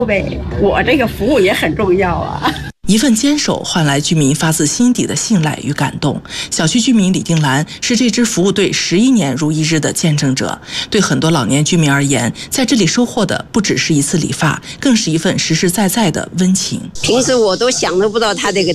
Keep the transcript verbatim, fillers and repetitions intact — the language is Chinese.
呗，我这个服务也很重要啊。 一份坚守换来居民发自心底的信赖与感动。小区居民李定兰是这支服务队十一年如一日的见证者。对很多老年居民而言，在这里收获的不只是一次理发，更是一份实实在在的温情。 平时我都想都不到他这个